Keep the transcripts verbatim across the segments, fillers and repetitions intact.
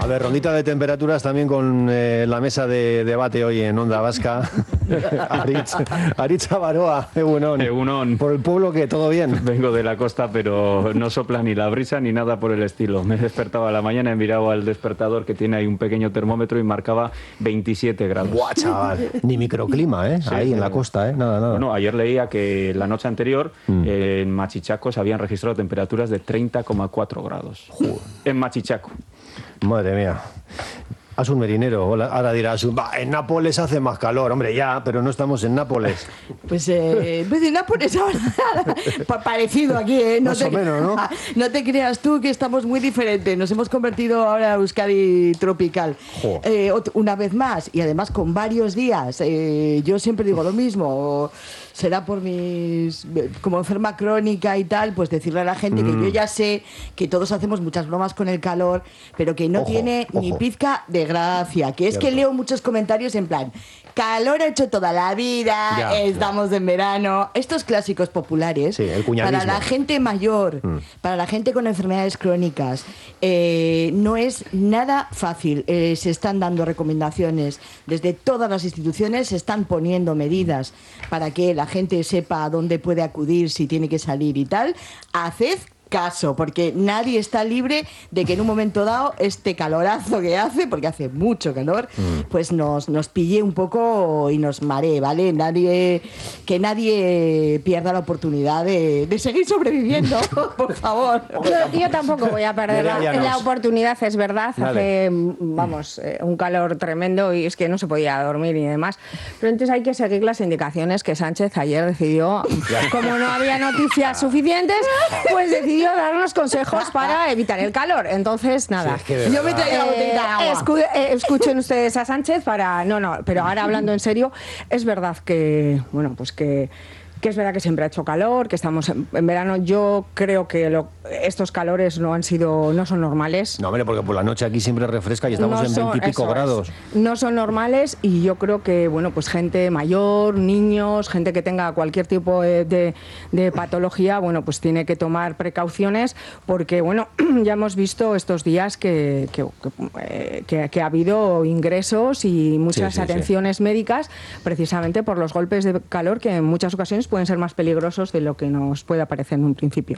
ver, rondita de temperaturas también con eh, la mesa de debate hoy en Onda Vasca. Aritz, Aritz Abaroa, Egunon. Egunon. Por el pueblo, que todo bien. Vengo de la costa, pero no sopla ni la brisa ni nada por el estilo. Me despertaba a la mañana, he mirado al despertador que tiene ahí un pequeño termómetro y marcaba veintisiete grados. ¡Buah, chaval! Ni microclima, ¿eh? Sí, ahí sí, en la costa, ¿eh? Nada, nada. Bueno, ayer leía que la noche anterior mm. eh, en Machichaco se habían registrado temperaturas de treinta coma cuatro grados. Joder. En Machichaco. Madre mía. Haz un merinero, ahora dirás, en Nápoles hace más calor, hombre, ya, pero no estamos en Nápoles. Pues eh, pues en Nápoles ahora, parecido aquí, ¿eh? No Más te, o menos, ¿no? No te creas tú que estamos muy diferentes, nos hemos convertido ahora en Euskadi tropical. Eh, una vez más, y además con varios días, eh, yo siempre digo lo mismo, será por mis, como enferma crónica y tal, pues decirle a la gente mm. que yo ya sé que todos hacemos muchas bromas con el calor, pero que no ojo, tiene ojo. ni pizca de gracia, que es Cierto. que leo muchos comentarios en plan, calor ha hecho toda la vida, ya, estamos ya. en verano, estos clásicos populares, sí, el para la gente mayor, mm. para la gente con enfermedades crónicas, eh, no es nada fácil, eh, se están dando recomendaciones, desde todas las instituciones se están poniendo medidas para que la gente sepa dónde puede acudir, si tiene que salir y tal. Haced caso, porque nadie está libre de que en un momento dado este calorazo que hace, porque hace mucho calor, mm. pues nos, nos pille un poco y nos maree, ¿vale? Nadie, que nadie pierda la oportunidad de, de seguir sobreviviendo, por favor. Yo, yo tampoco voy a perder la, la oportunidad, es verdad, dale. Hace, vamos, eh, un calor tremendo y es que no se podía dormir y demás, pero entonces hay que seguir las indicaciones que Sánchez ayer decidió, como no había noticias suficientes, pues decidió darnos consejos para evitar el calor. Entonces, nada. Sí, es que yo me traigo la botellita de agua. Escu eh, escuchen ustedes a Sánchez para... No, no, pero ahora hablando en serio, es verdad que, bueno, pues que... que es verdad que siempre ha hecho calor, que estamos en, en verano. Yo creo que lo, estos calores no han sido, no son normales. No, hombre, porque por la noche aquí siempre refresca y estamos no en son, veintipico grados. Es. No son normales y yo creo que, bueno, pues gente mayor, niños, gente que tenga cualquier tipo de, de, de patología, bueno, pues tiene que tomar precauciones porque, bueno, ya hemos visto estos días que, que, que, que, que ha habido ingresos y muchas sí, sí, atenciones sí. médicas precisamente por los golpes de calor que en muchas ocasiones pueden ser más peligrosos de lo que nos puede parecer en un principio.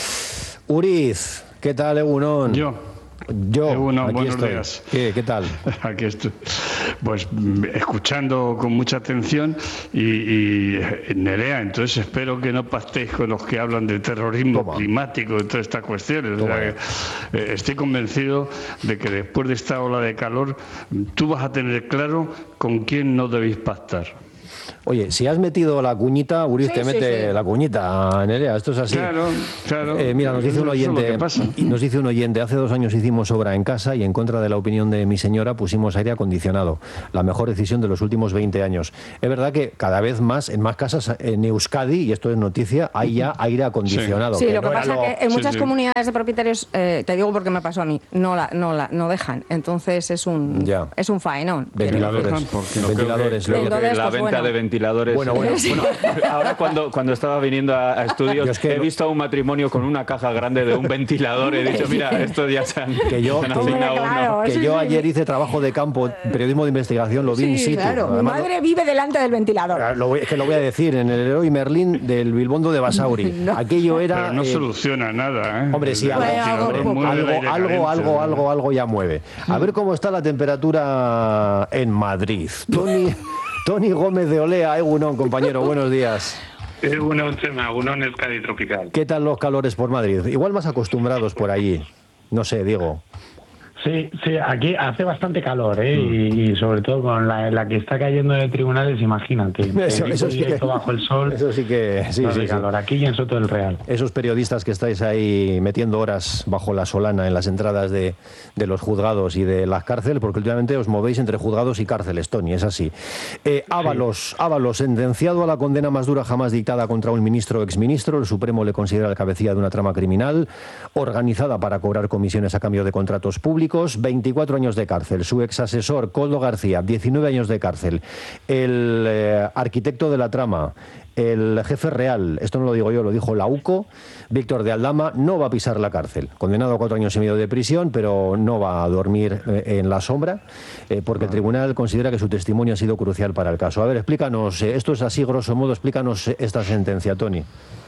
Uriz, ¿qué tal, Egunon? Yo. Yo, Egunon, aquí buenos estoy. días. ¿Qué, ¿Qué tal? Aquí estoy. Pues escuchando con mucha atención y, y Nerea, entonces espero que no pactéis con los que hablan de terrorismo Toma. climático y todas estas cuestiones. O sea, que, eh, estoy convencido de que después de esta ola de calor tú vas a tener claro con quién no debéis pactar. Oye, si has metido la cuñita, Uriz sí, te mete sí, sí. la cuñita, Nerea, esto es así. Claro, claro. Eh, mira, nos dice un oyente, nos dice un oyente, hace dos años hicimos obra en casa y en contra de la opinión de mi señora pusimos aire acondicionado. La mejor decisión de los últimos veinte años. Es verdad que cada vez más, en más casas en Euskadi, y esto es noticia, hay ya aire acondicionado. Sí, que lo que no pasa es lo... que en muchas sí, sí. comunidades de propietarios, eh, te digo porque me pasó a mí, no la, no la, no dejan. Entonces es un, ya. es un faenón. Ventiladores. No ventiladores. creo que, creo que Entonces, la pues, venta bueno. de ventiladores. Bueno, bueno. Bueno, ahora cuando, cuando estaba viniendo a, a estudios es que he visto a un matrimonio con una caja grande de un ventilador. He dicho, mira, estos ya se han, que yo, se han que, asignado claro, uno. que sí, yo sí. ayer hice trabajo de campo, periodismo de investigación, lo vi Sí, in situ. claro. Mi Además, madre vive delante del ventilador. lo, lo voy, es que lo voy a decir, en el Leroy Merlin del Bilbondo de Basauri. No. Aquello era... Pero no eh, soluciona nada, ¿eh? Hombre, sí, algo, Bueno, hombre, algo, algo, algo, algo, algo, algo, algo ya mueve. A ver cómo está la temperatura en Madrid. Tony, Tony Gómez de Olea, Egunon, compañero, buenos días. Egunon, Chema, Egunon, Euskadi tropical. ¿Qué tal los calores por Madrid? Igual más acostumbrados por allí. No sé, digo. Sí, sí, aquí hace bastante calor, ¿eh? Mm. Y, y sobre todo con la, la que está cayendo de tribunales, imagínate. Eso, eso sí que, bajo el sol. Eso sí que sí, hace sí, calor, sí. Aquí y en Soto del Real. Esos periodistas que estáis ahí metiendo horas bajo la solana en las entradas de, de los juzgados y de las cárceles, porque últimamente os movéis entre juzgados y cárceles, Tony, es así. Eh, Ábalos, sí. Ábalos, sentenciado a la condena más dura jamás dictada contra un ministro o exministro, el Supremo le considera la cabecilla de una trama criminal organizada para cobrar comisiones a cambio de contratos públicos. económicos, veinticuatro años de cárcel. Su exasesor, Koldo García, diecinueve años de cárcel. El eh, arquitecto de la trama, el jefe real, esto no lo digo yo, lo dijo la U C O, Víctor de Aldama, no va a pisar la cárcel. Condenado a cuatro años y medio de prisión, pero no va a dormir eh, en la sombra, eh, porque el tribunal considera que su testimonio ha sido crucial para el caso. A ver, explícanos, eh, esto es así, grosso modo, explícanos esta sentencia, Tony.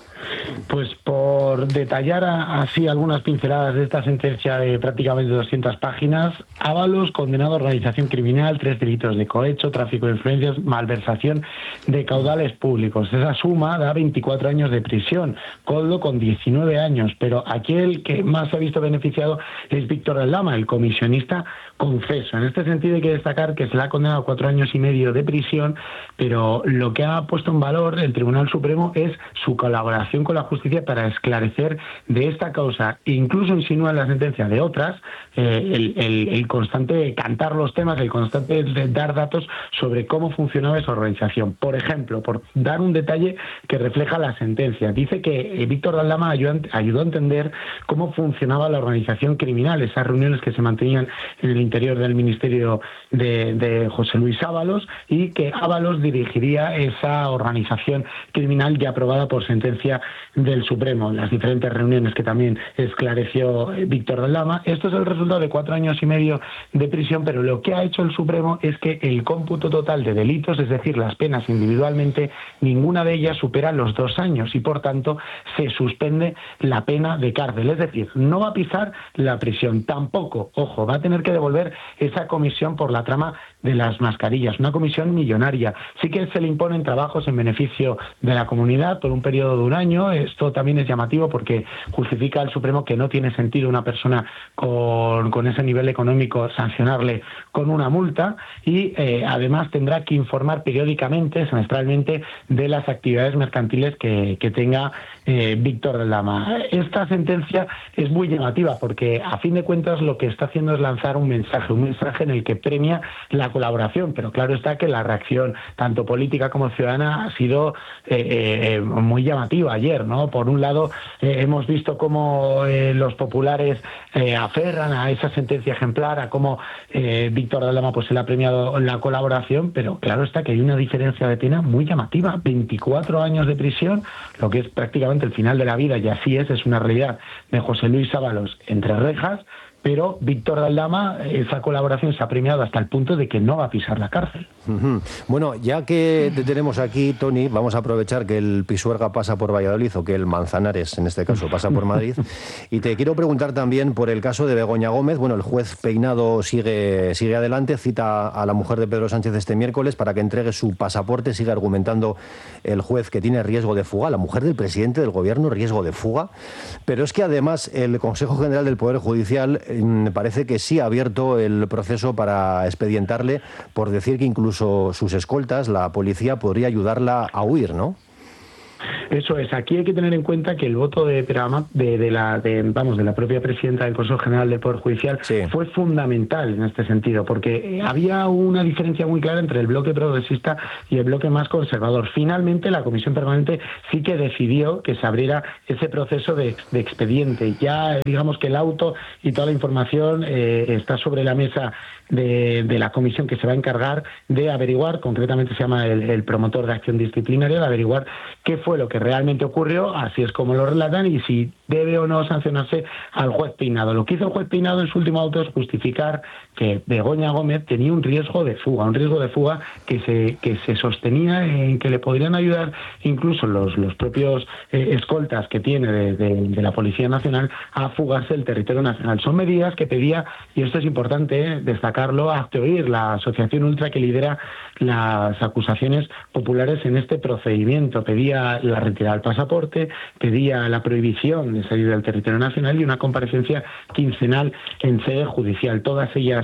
Pues por detallar así algunas pinceladas de esta sentencia de prácticamente doscientas páginas, Ábalos, condenado a organización criminal, tres delitos de cohecho, tráfico de influencias, malversación de caudales públicos. Esa suma da veinticuatro años de prisión, Koldo con diecinueve años, pero aquí el que más se ha visto beneficiado es Víctor Aldama, el comisionista confeso. En este sentido hay que destacar que se le ha condenado a cuatro años y medio de prisión, pero lo que ha puesto en valor el Tribunal Supremo es su colaboración con la justicia para esclarecer de esta causa, incluso insinúa en la sentencia de otras, eh, el, el, el constante cantar los temas, el constante dar datos sobre cómo funcionaba esa organización. Por ejemplo, por dar un detalle que refleja la sentencia, dice que eh, Víctor Aldama ayudó, ayudó a entender cómo funcionaba la organización criminal, esas reuniones que se mantenían en el interior del ministerio de, de José Luis Ábalos, y que Ábalos dirigiría esa organización criminal ya aprobada por sentencia del Supremo, las diferentes reuniones que también esclareció Víctor Aldama. Esto es el resultado de cuatro años y medio de prisión, pero lo que ha hecho el Supremo es que el cómputo total de delitos, es decir, las penas individualmente, ninguna de ellas supera los dos años y por tanto se suspende la pena de cárcel. Es decir, no va a pisar la prisión, tampoco, ojo, va a tener que devolver esa comisión por la trama de las mascarillas, una comisión millonaria. Sí que se le imponen trabajos en beneficio de la comunidad por un periodo de un año. Esto también es llamativo porque justifica al Supremo que no tiene sentido una persona con, con ese nivel económico sancionarle con una multa, y eh, además tendrá que informar periódicamente, semestralmente, de las actividades mercantiles que, que tenga eh, Víctor Aldama. Esta sentencia es muy llamativa porque a fin de cuentas lo que está haciendo es lanzar un mensaje, un mensaje en el que premia la colaboración, pero claro está que la reacción tanto política como ciudadana ha sido eh, eh, muy llamativa ayer, ¿no? Por un lado eh, hemos visto cómo eh, los populares eh, aferran a esa sentencia ejemplar, a cómo eh, Víctor Aldama pues se le ha premiado la colaboración, pero claro está que hay una diferencia de pena muy llamativa, veinticuatro años de prisión, lo que es prácticamente el final de la vida, y así es, es una realidad, de José Luis Ábalos entre rejas, pero Víctor Aldama, esa colaboración se ha premiado hasta el punto de que no va a pisar la cárcel. Uh-huh. Bueno, ya que te tenemos aquí, Tony, vamos a aprovechar que el Pisuerga pasa por Valladolid, o que el Manzanares, en este caso, pasa por Madrid, y te quiero preguntar también por el caso de Begoña Gómez. Bueno, el juez Peinado sigue, sigue adelante, cita a la mujer de Pedro Sánchez este miércoles para que entregue su pasaporte. Sigue argumentando el juez que tiene riesgo de fuga, la mujer del presidente del gobierno, riesgo de fuga, pero es que además el Consejo General del Poder Judicial me parece que sí ha abierto el proceso para expedientarle por decir que incluso sus escoltas, la policía, podría ayudarla a huir, ¿no? Eso es. Aquí hay que tener en cuenta que el voto de, de, de la de, vamos de la propia presidenta del Consejo General del Poder Judicial sí. fue fundamental en este sentido, porque había una diferencia muy clara entre el bloque progresista y el bloque más conservador. Finalmente, la Comisión Permanente sí que decidió que se abriera ese proceso de, de expediente. Ya, digamos que el auto y toda la información eh, está sobre la mesa de, de la comisión que se va a encargar de averiguar, concretamente se llama el, el promotor de acción disciplinaria, de averiguar qué fue lo que realmente ocurrió, así es como lo relatan, y si debe o no sancionarse al juez Peinado. Lo que hizo el juez Peinado en su último auto es justificar que Begoña Gómez tenía un riesgo de fuga, un riesgo de fuga que se que se sostenía en que le podrían ayudar incluso los, los propios eh, escoltas que tiene de, de, de la Policía Nacional a fugarse del territorio nacional. Son medidas que pedía, y esto es importante eh, destacarlo, Hazte Oír, la asociación ultra que lidera las acusaciones populares en este procedimiento. Pedía la retirada del pasaporte, pedía la prohibición de salir del territorio nacional y una comparecencia quincenal en sede judicial. Todas ellas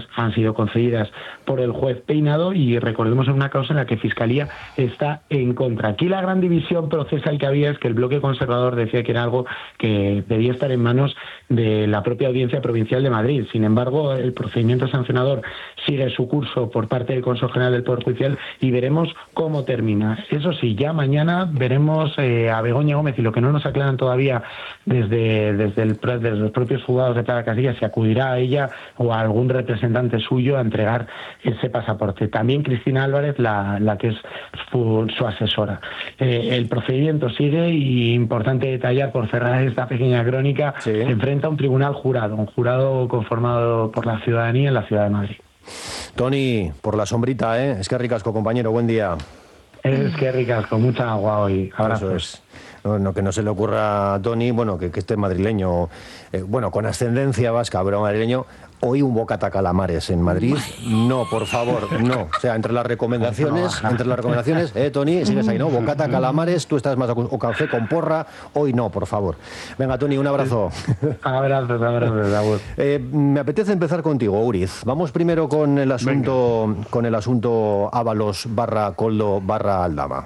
crónicas han sido concedidas por el juez Peinado y recordemos en una causa en la que Fiscalía está en contra. Aquí la gran división procesal que había es que el bloque conservador decía que era algo que debía estar en manos de la propia Audiencia Provincial de Madrid. Sin embargo, el procedimiento sancionador sigue su curso por parte del Consejo General del Poder Judicial y veremos cómo termina. Eso sí, ya mañana veremos eh, a Begoña Gómez, y lo que no nos aclaran todavía desde, desde, el, desde los propios juzgados de Prada Castilla, si acudirá a ella o a algún representante suyo a entregar ese pasaporte. También Cristina Álvarez, la, la que es su, su asesora. Eh, el procedimiento sigue y importante detallar, por cerrar esta pequeña crónica, sí. Se enfrenta a un tribunal jurado, un jurado conformado por la ciudadanía en la ciudad de Madrid. Toni, por la sombrita, ¿eh? Es que ricasco, compañero, buen día. Es que ricasco, mucha agua hoy. Abrazos. Eso es. No, no, que no se le ocurra a Toni, bueno, que, que este madrileño, eh, bueno, con ascendencia vasca, pero madrileño, hoy un bocata calamares en Madrid, no, por favor, no. O sea, entre las recomendaciones, entre las recomendaciones, eh, Toni, sigues ahí, ¿no? Bocata calamares, tú estás más o café con porra, hoy no, por favor. Venga, Toni, un abrazo. Abrazos, abrazos, eh, me apetece empezar contigo, Uriz. Vamos primero con el asunto, Venga. con el asunto Ábalos barra Koldo barra Aldama.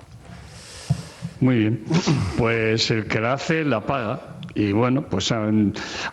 Muy bien, pues el que la hace la paga y bueno, pues eh,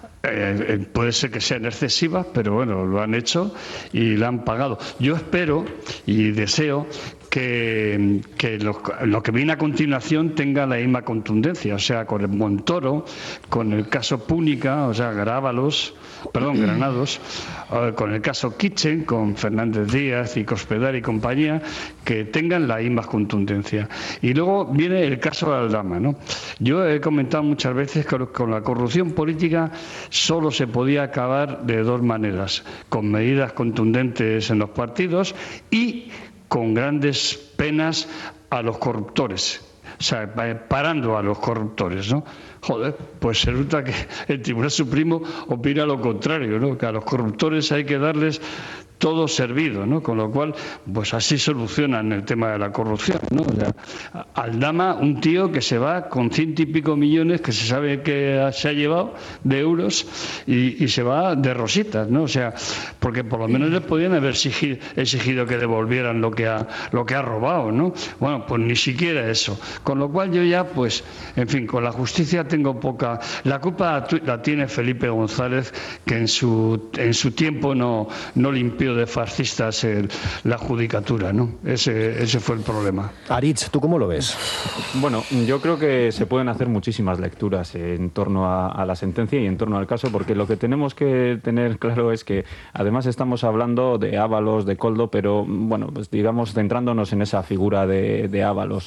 eh, puede ser que sean excesivas, pero bueno, lo han hecho y la han pagado. Yo espero y deseo que, que lo, lo que viene a continuación tenga la misma contundencia, o sea, con el Montoro, con el caso Púnica, o sea, Ábalos, perdón, Granados, con el caso Kitchen, con Fernández Díaz y Cospedal y compañía, que tengan la misma contundencia. Y luego viene el caso de Aldama, ¿no? Yo he comentado muchas veces que con la corrupción política solo se podía acabar de dos maneras, con medidas contundentes en los partidos y con grandes penas a los corruptores, o sea, parando a los corruptores, ¿no? Joder, pues resulta que el Tribunal Supremo opina lo contrario, ¿no? Que a los corruptores hay que darles todo servido, ¿no? Con lo cual, pues así solucionan el tema de la corrupción, ¿no? O sea, Aldama, un tío que se va con ciento y pico millones que se sabe que se ha llevado de euros y, y se va de rositas, ¿no? O sea, porque por lo menos les podían haber exigido, exigido que devolvieran lo que ha lo que ha robado, ¿no? Bueno, pues ni siquiera eso. Con lo cual yo ya, pues, en fin, con la justicia tengo poca. La culpa la tiene Felipe González, que en su en su tiempo no no limpió de fascistas el, la judicatura, ¿no? Ese, ese fue el problema. Aritz, ¿tú cómo lo ves? Bueno, yo creo que se pueden hacer muchísimas lecturas en torno a, a la sentencia y en torno al caso, porque lo que tenemos que tener claro es que además estamos hablando de Ábalos, de Koldo, pero bueno, pues digamos centrándonos en esa figura de, de Ábalos,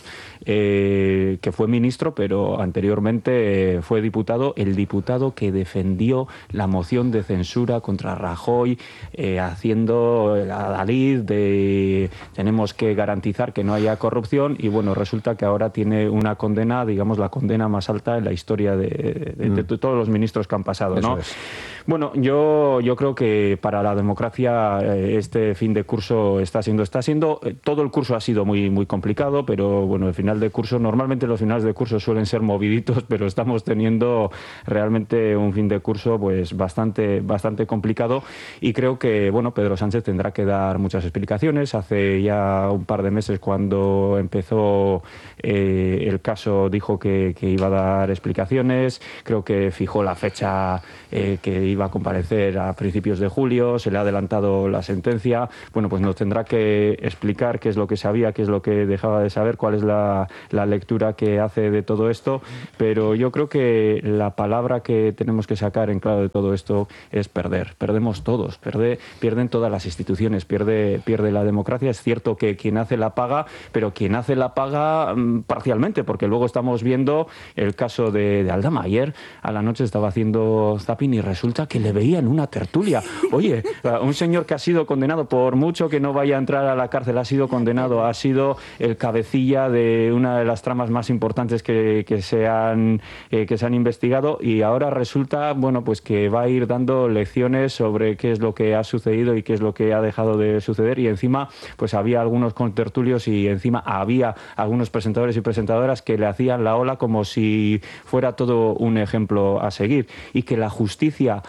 eh, que fue ministro, pero anteriormente eh, fue diputado, el diputado que defendió la moción de censura contra Rajoy, eh, haciendo la Dalid de tenemos que garantizar que no haya corrupción, y bueno, resulta que ahora tiene una condena, digamos la condena más alta en la historia de, de, de, de todos los ministros que han pasado, ¿no? Es. Bueno, yo, yo creo que para la democracia este fin de curso está siendo, está siendo, todo el curso ha sido muy, muy complicado, pero bueno, el final de curso, normalmente los finales de curso suelen ser moviditos, pero estamos teniendo realmente un fin de curso pues bastante, bastante complicado, y creo que, bueno, Pedro Sánchez tendrá que dar muchas explicaciones. Hace ya un par de meses, cuando empezó eh, el caso, dijo que, que iba a dar explicaciones, creo que fijó la fecha eh, que iba a comparecer a principios de julio, se le ha adelantado la sentencia. Bueno, pues nos tendrá que explicar qué es lo que sabía, qué es lo que dejaba de saber, cuál es la, la lectura que hace de todo esto, pero yo creo que la palabra que tenemos que sacar en claro de todo esto es perder. Perdemos todos, pierde, pierden todas las instituciones, pierde, pierde la democracia. Es cierto que quien hace la paga, pero quien hace la paga mmm, parcialmente, porque luego estamos viendo el caso de, de Aldama. Ayer a la noche estaba haciendo zapping y resulta que le veían una tertulia. Oye, un señor que ha sido condenado, por mucho que no vaya a entrar a la cárcel, ha sido condenado, ha sido el cabecilla de una de las tramas más importantes que, que, se, han, eh, que se han investigado, y ahora resulta, bueno, pues que va a ir dando lecciones sobre qué es lo que ha sucedido y qué es lo que ha dejado de suceder, y encima pues había algunos contertulios y encima había algunos presentadores y presentadoras que le hacían la ola como si fuera todo un ejemplo a seguir, y que la justicia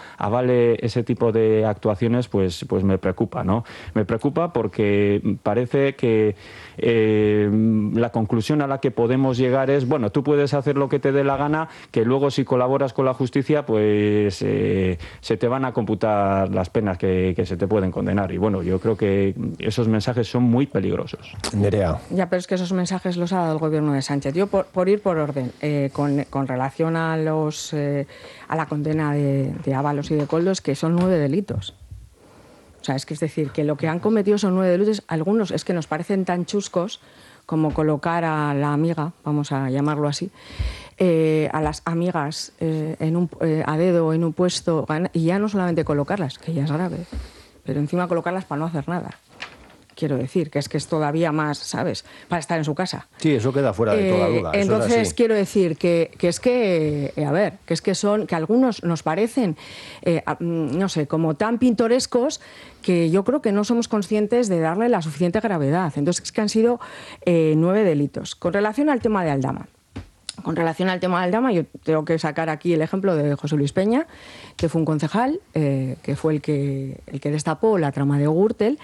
avale ese tipo de actuaciones, pues, pues me preocupa, ¿no? Me preocupa porque parece que eh, la conclusión a la que podemos llegar es, bueno, tú puedes hacer lo que te dé la gana, que luego si colaboras con la justicia, pues eh, se te van a computar las penas que, que se te pueden condenar. Y bueno, yo creo que esos mensajes son muy peligrosos. Nerea. Ya, pero es que esos mensajes los ha dado el gobierno de Sánchez. Yo, por, por ir por orden, eh, con, con relación a los eh, a la condena de, de Ábalos y de Koldo, es que son nueve delitos. O sea, es que es decir, que lo que han cometido son nueve delitos. Algunos es que nos parecen tan chuscos como colocar a la amiga, vamos a llamarlo así, eh, a las amigas eh, en un, eh, a dedo en un puesto, y ya no solamente colocarlas, que ya es grave, pero encima colocarlas para no hacer nada. Quiero decir, que es que es todavía más, ¿sabes?, para estar en su casa. Sí, eso queda fuera de toda duda. Eh, eso entonces, es así. quiero decir que, que es que, eh, a ver, que es que son, que algunos nos parecen, eh, no sé, como tan pintorescos que yo creo que no somos conscientes de darle la suficiente gravedad. Entonces, es que han sido eh, nueve delitos. Con relación al tema de Aldama. Con relación al tema de Aldama, yo tengo que sacar aquí el ejemplo de José Luis Peña, que fue un concejal, eh, que fue el que, el que destapó la trama de Gürtel,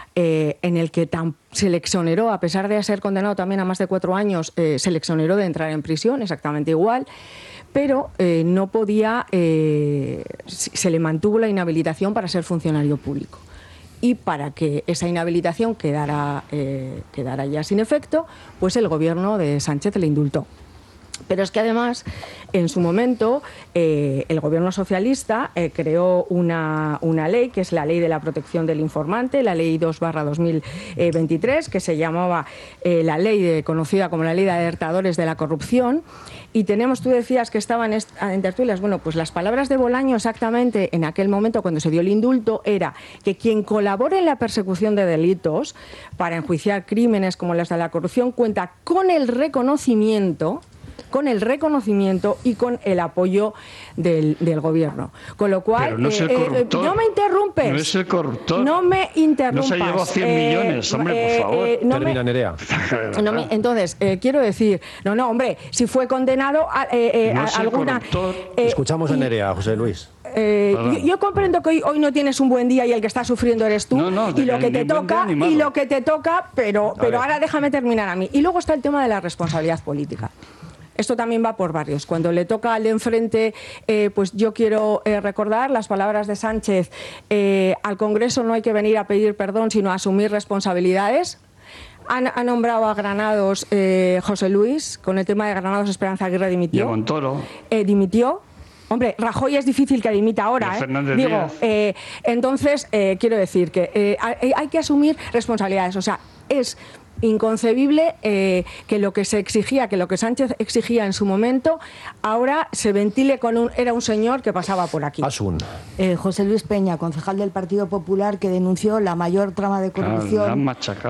Eh, en el que tan, se le exoneró, a pesar de ser condenado también a más de cuatro años, eh, se le exoneró de entrar en prisión, exactamente igual, pero eh, no podía, eh, se le mantuvo la inhabilitación para ser funcionario público. Y para que esa inhabilitación quedara, eh, quedara ya sin efecto, pues el gobierno de Sánchez le indultó. Pero es que además, en su momento, eh, el gobierno socialista eh, creó una, una ley, que es la Ley de la Protección del Informante, la Ley dos barra dos mil veintitrés, que se llamaba eh, la ley de, conocida como la Ley de Alertadores de la Corrupción. Y tenemos, tú decías que estaban en tertulias, bueno, pues las palabras de Bolaño exactamente en aquel momento cuando se dio el indulto era que quien colabore en la persecución de delitos para enjuiciar crímenes como los de la corrupción cuenta con el reconocimiento con el reconocimiento y con el apoyo del, del gobierno. Con lo cual, Pero no es el eh, corruptor. Eh, no me interrumpes. No es el corruptor. No me interrumpas. No se llevó cien millones, hombre, eh, por favor. Eh, no Termina, me, Nerea. no me, entonces, eh, quiero decir, no, no, hombre, si fue condenado a, eh, eh, No a es el alguna... corruptor. eh, Escuchamos a y- Nerea, José Luis. eh, yo, yo comprendo que hoy, hoy no tienes un buen día y el que está sufriendo eres tú, No, no, y lo que ni te buen toca día ni malo. y lo que te toca, pero, ver. pero ahora déjame terminar a mí. Y luego está el tema de la responsabilidad política. Esto también va por barrios. Cuando le toca al de enfrente, eh, pues yo quiero eh, recordar las palabras de Sánchez, eh, al Congreso no hay que venir a pedir perdón, sino a asumir responsabilidades. Han, ha nombrado a Granados eh, José Luis, con el tema de Granados Esperanza Aguirre Y a dimitió. Montoro. Eh, dimitió. Hombre, Rajoy es difícil que dimita Y ahora, a ¿eh? Fernández Digo, Díaz. eh, entonces, eh, quiero decir que eh, hay, hay que asumir responsabilidades. O sea, es inconcebible eh, que lo que se exigía, que lo que Sánchez exigía en su momento, ahora se ventile con un... Era un señor que pasaba por aquí. Asun. Eh, José Luis Peña, concejal del Partido Popular, que denunció la mayor trama de Ah, la corrupción, han machacado.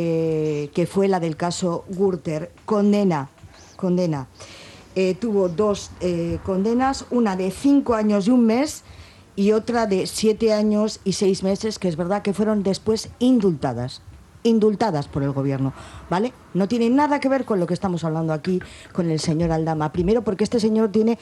eh, que fue la del caso Gürtel. Condena, condena. Eh, tuvo dos eh, condenas, una de cinco años y un mes y otra de siete años y seis meses, que es verdad que fueron después indultadas. indultadas por el gobierno, ¿vale? No tiene nada que ver con lo que estamos hablando aquí con el señor Aldama. Primero porque este señor tiene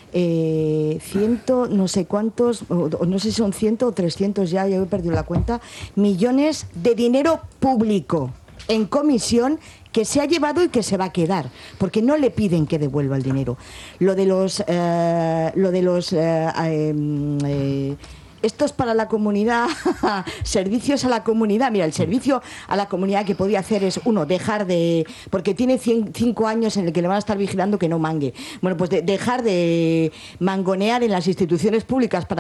eh, ciento, no sé cuántos, o, o no sé si son ciento o trescientos ya, yo he perdido la cuenta, millones de dinero público en comisión que se ha llevado y que se va a quedar, porque no le piden que devuelva el dinero. Lo de los... Eh, lo de los... Eh, eh, eh, Esto es para la comunidad, servicios a la comunidad. Mira, el servicio a la comunidad que podía hacer es, uno, dejar de... Porque tiene cien, cinco años en el que le van a estar vigilando que no mangue. Bueno, pues de, dejar de mangonear en las instituciones públicas para